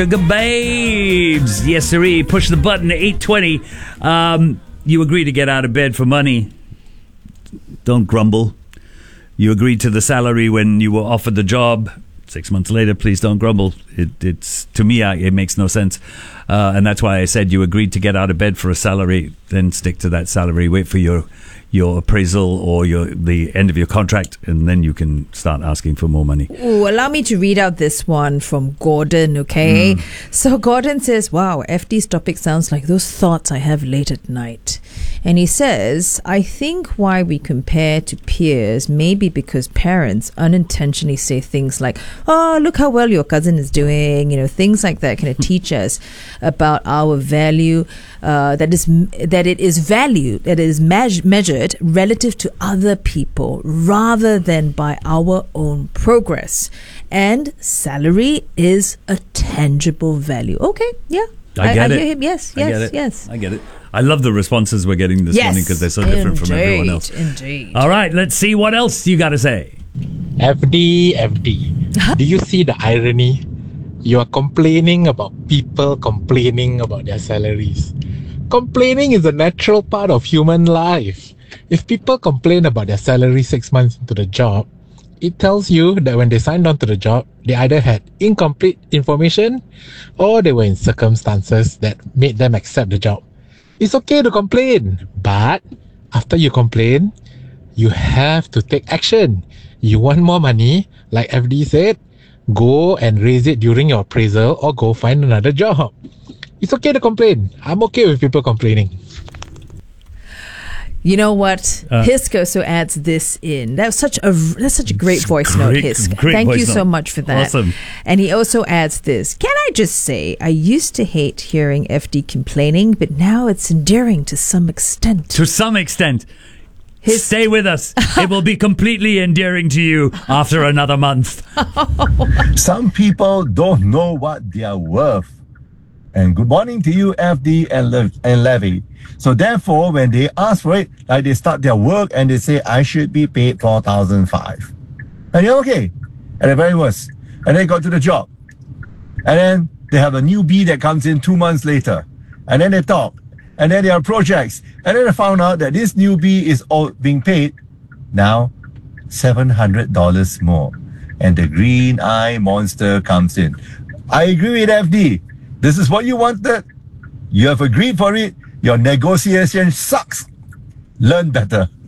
Good babes. Yes, sirree. Push the button at 8:20. You agree to get out of bed for money. Don't grumble. You agreed to the salary when you were offered the job. 6 months later, please don't grumble. It's to me, it makes no sense. And that's why I said you agreed to get out of bed for a salary, then stick to that salary. Wait for your appraisal or the end of your contract, and then you can start asking for more money. Ooh, allow me to read out this one from Gordon, okay? So Gordon says, wow, FD's topic sounds like those thoughts I have late at night. And he says, I think why we compare to peers may be because parents unintentionally say things like, oh, look how well your cousin is doing, things like that kind of teach us about our value, that it is measured relative to other people rather than by our own progress. And salary is a tangible value. Okay, yeah. I get it. Hear him. Yes. I get it. I love the responses we're getting this morning because they're so different from everyone else. Indeed. All right, let's see what else you got to say. FD. Do you see the irony? You are complaining about people complaining about their salaries. Complaining is a natural part of human life. If people complain about their salary 6 months into the job, it tells you that when they signed on to the job, they either had incomplete information or they were in circumstances that made them accept the job. It's okay to complain, but after you complain, you have to take action. You want more money, like FD said, go and raise it during your appraisal or go find another job. It's okay to complain. I'm okay with people complaining. You know what? Hisk also adds this in. That's such a great voice note, Hisk. Thank you so much for that. Awesome. And he also adds this. Can I just say, I used to hate hearing FD complaining, but now it's endearing to some extent. To some extent. Stay with us. It will be completely endearing to you after another month. Some people don't know what they are worth. And good morning to you, FD and Levy. So therefore, when they ask for it, like they start their work and they say, I should be paid $4,500. And you're okay. And the very worst. And they got to the job. And then they have a newbie that comes in 2 months later. And then they talk. And then there are projects. And then they found out that this newbie is all being paid now $700 more. And the green eye monster comes in. I agree with FD. This is what you wanted. You have agreed for it. Your negotiation sucks. Learn better.